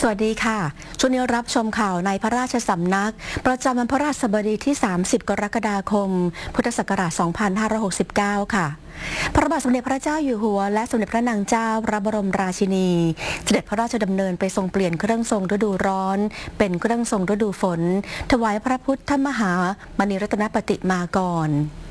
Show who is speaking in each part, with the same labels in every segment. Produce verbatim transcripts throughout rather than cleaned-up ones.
Speaker 1: สวัสดีค่ะช่วงนี้รับชมข่าวในพระราชสำนักประจำวันพระราชบดีที่ สามสิบ กรกฎาคม พุทธศักราช สองพันห้าร้อยหกสิบเก้า ค่ะ พระบาทสมเด็จพระเจ้าอยู่หัวและสมเด็จพระนางเจ้าพระบรมราชินีเสด็จพระราชดำเนินไปทรงเปลี่ยนเครื่องทรงฤดูร้อนเป็นเครื่องทรงฤดูฝนถวายพระพุทธมหามณีรัตนปฏิมากร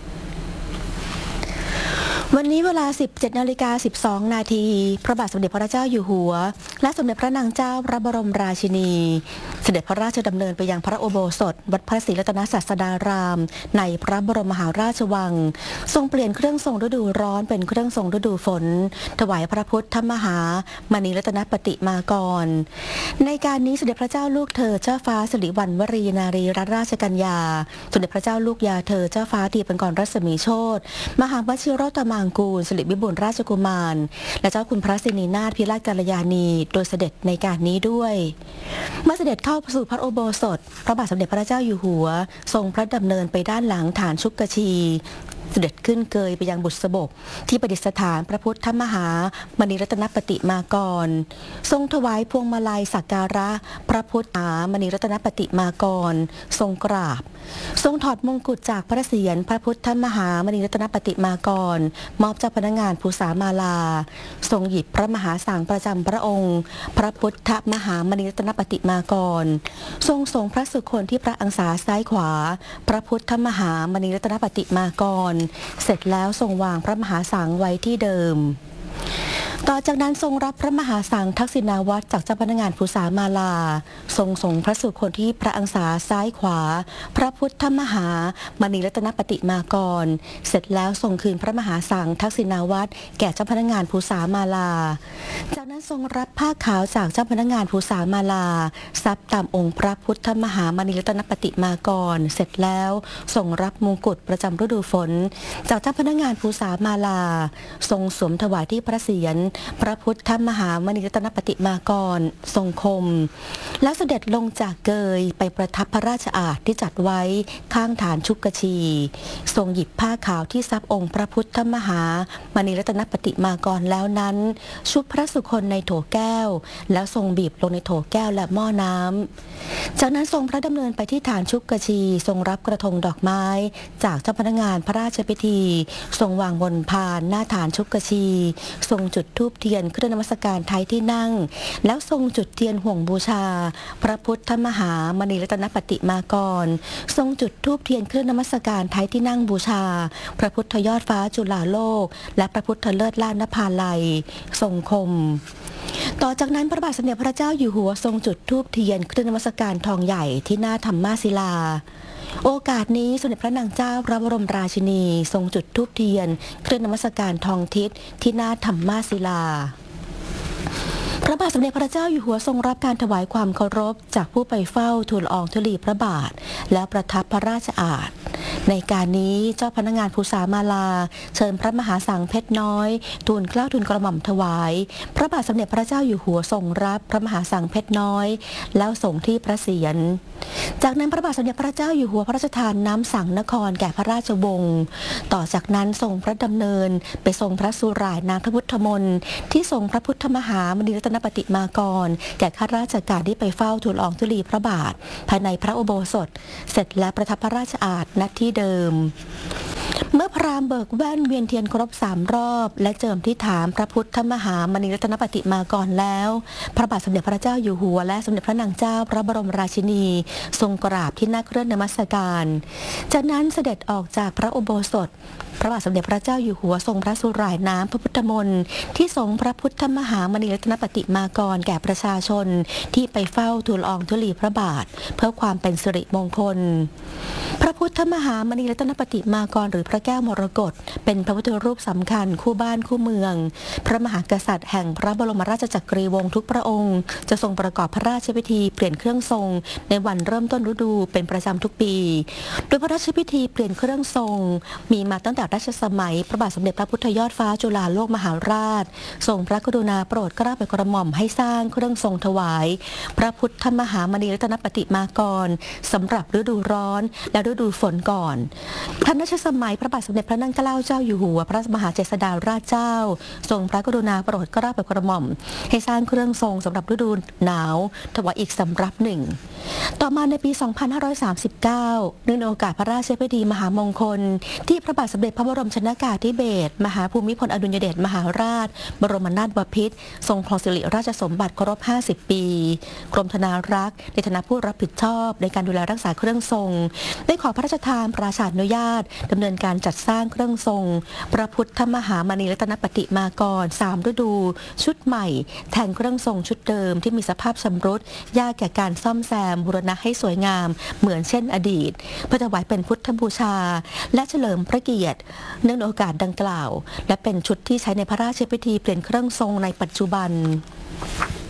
Speaker 1: วันนี้เวลา สิบเจ็ดนาฬิกาสิบสองนาทีพระบาทสมเด็จพระเจ้าอยู่หัวและสมเด็จพระนางเจ้าพระบรมราชินีเสด็จพระราชดำเนินไปยังพระอุโบสถวัดพระศรีรัตนศาสดารามในพระบรมมหาราชวังทรงเปลี่ยนเครื่องทรงฤดูร้อนเป็นเครื่องทรงฤดูฝนถวายพระพุทธมหามณีรัตนปฏิมากรในการนี้สมเด็จพระเจ้าลูกเธอเจ้าฟ้าสิริวัณวรีนารีรัตนราชกัญญาสมเด็จพระเจ้าลูกยาเธอเจ้าฟ้าทีปังกรรัศมีโชติมหาวชิรตมังกูลสิริวิบูลย์ราชกุมารและเจ้าคุณพระสินีนาถพิราชกัลยาณีโดยเสด็จในการนี้ด้วยเมื่อเสด็จเข้าสู่พระอุโบสถพระบาทสมเด็จพระเจ้าอยู่หัวทรงพระดำเนินไปด้านหลังฐานชุกชีเสด็จขึ้นเกยไปยังบุษบกที่ประดิษฐานพระพุทธมหามณีรัตนปฏิมากรทรงถวายพวงมาลัยสักการะพระพุทธมณีรัตนปฏิมากรทรงกราบทรงถอดมงกุฎจากพระเศียรพระพุทธมหามณีรัตนปฏิมากรมอบเจ้าพนักงานภูษามาลาทรงหยิบพระมหาสังประจำพระองค์พระพุทธมหามณีรัตนปฏิมากรทรงส่งพระสุคนที่พระอังสาซ้ายขวาพระพุทธมหามณีรัตนปฏิมากรเสร็จแล้วทรงวางพระมหาสังไว้ที่เดิมต่อจากนั้นทรงรับพระมหาสังทักษิณาวัตรจากเจ้าพนักงานภูษามาลาทรงส่งพระสุคนที่พระอังสาซ้ายขวาพระพุทธมหามณีรัตนปฏิมากรเสร็จแล้วทรงคืนพระมหาสังทักษิณาวัตรแก่เจ้าพนักงานภูษามาลาจากนั้นทรงรับผ้าขาวจากเจ้าพนักงานภูษามาลาซับตามองค์พระพุทธมหามณีรัตนปฏิมากรเสร็จแล้วทรงรับมงกุฎประจำฤดูฝนจากเจ้าพนักงานภูษามาลาทรงสวมถวายที่พระเศียรพระพุทธมหามณีรัตนปฏิมากรทรงคมแล้วเสด็จลงจากเกยไปประทับพระราชอาสน์ที่จัดไว้ข้างฐานชุกชีทรงหยิบผ้าขาวที่ซับองค์พระพุทธมหามณีรัตนปฏิมากรแล้วนั้นชุบพระสุคนในโถแก้วแล้วทรงบีบลงในโถแก้วและหม้อน้ำจากนั้นทรงพระดำเนินไปที่ฐานชุกชีทรงรับกระทงดอกไม้จากเจ้าพนักงานพระราชพิธีทรงวางบนพานหน้าฐานชุกชีทรงจุดธูปเทียนเครื่องนมัสการไทยที่นั่งแล้วทรงจุดเทียนห่วงบูชาพระพุทธมหามณีรัตนปฏิมากรทรงจุดธูปเทียนเครื่องนมัสการไทยที่นั่งบูชาพระพุทธยอดฟ้าจุฬาโลกและพระพุทธเลิศล้านนภาลัยทรงคมต่อจากนั้นพระบาทสมเด็จพระเจ้าอยู่หัวทรงจุดธูปเทียนเครื่องนมัสการทองใหญ่ที่หน้าธรรมาศิลาโอกาสนี้สมเด็จพระนางเจ้าพระบรมราชินีทรงจุดธูปเทียนเครื่องนมัสการทองทิศที่หน้าธรรมาศิลาพระบาทสมเด็จพระเจ้าอยู่หัวทรงรับการถวายความเคารพจากผู้ไปเฝ้าทูลอองธุลีพระบาทและประทับพระราชอาสน์ในการนี้เจ้าพนักงานภูษามาลาเชิญพระมหาสังเพชรน้อยทูลเกล้าทูลกระหม่อมถวายพระบาทสมเด็จพระเจ้าอยู่หัวทรงรับพระมหาสังเพชรน้อยแล้วส่งที่พระเศียรจากนั้นพระบาทสมเด็จพระเจ้าอยู่หัวพระราชทานน้ำสังนครแก่พระราชวงศ์ต่อจากนั้นทรงพระดำเนินไปทรงพระสุรายนางพระพุทธมนต์ที่ทรงพระพุทธมหามณีรัตนปฏิมากรแก่ข้าราชการที่ไปเฝ้าทูลอองธุลีพระบาทภายในพระอุโบสถเสร็จและประทับพระราชอาสน์ณที่เดิมเมื่อพราหมณ์เบิกแว่นเวียนเทียนครบสามรอบและเจิมที่ฐานพระพุทธมหามณีรัตนปฏิมากรแล้วพระบาทสมเด็จพระเจ้าอยู่หัวและสมเด็จพระนางเจ้าพระบรมราชินีทรงกราบที่หน้าเครื่องนมัสการจากนั้นเสด็จออกจากพระอุโบสถพระบาทสมเด็จพระเจ้าอยู่หัวทรงพระสุรายน้ำพระพุทธมนต์ที่ทรงพระพุทธมหามณีรัตนปฏิมากรแก่ประชาชนที่ไปเฝ้าทูลอองธุลีพระบาทเพื่อความเป็นสิริมงคลพระพุทธมหามณีรัตนปฏิมากรหรือพระแก้วมรกตเป็นพระพุทธรูปสำคัญคู่บ้านคู่เมืองพระมหากษัตริย์แห่งพระบรมราชจักรีวงศ์ทุกพระองค์จะทรงประกอบพระราชพิธีเปลี่ยนเครื่องทรงในวันเริ่มต้นฤดูเป็นประจำทุกปีโดยพระราชพิธีเปลี่ยนเครื่องทรงมีมาตั้งแต่รัชสมัยพระบาทสมเด็จพระพุทธยอดฟ้าจุฬาโลกมหาราชทรงพระกรุณาโปรดเกล้าโปรดกระหม่อมให้สร้างเครื่องทรงถวายพระพุทธมหามณีรัตนปฏิมากรสำหรับฤดูร้อนและฤฤดูฝนก่อนทันรัชสมัยพระบาทสมเด็จพระนั่งเกล้าเจ้าอยู่หัวพระมหาเจษฎาราชเจ้าทรงพระกรุณาโปรดเกล้าโปรดกระหม่อมให้สร้างเครื่องทรงสำหรับฤดูหนาวถวายอีกสำรับหนึ่งต่อมาในปี สองพันห้าร้อยสามสิบเก้า เนื่องในโอกาสพระราชพิธีมหามงคลที่พระบาทสมเด็จพระบรมชนกาธิเบศรมหาภูมิพลอดุลยเดชมหาราชบรมนาถบพิตรทรงครองสิริราชสมบัติครบห้าสิบปีกรมธนารักษ์ในฐานะผู้รับผิดชอบในการดูแลรักษาเครื่องทรงได้ขอพระราชทานพระราชานุญาตดำเนินการจัดสร้างเครื่องทรงพระพุทธมหามณีรัตนปฏิมากรสามฤดูชุดใหม่แทนเครื่องทรงชุดเดิมที่มีสภาพชำรุดยากแก่การซ่อมแซมบูรณะให้สวยงามเหมือนเช่นอดีตเพื่อถวายเป็นพุทธบูชาและเฉลิมพระเกียรติเนื่องในโอกาสดังกล่าวและเป็นชุดที่ใช้ในพระราชพิธีเปลี่ยนเครื่องทรงในปัจจุบัน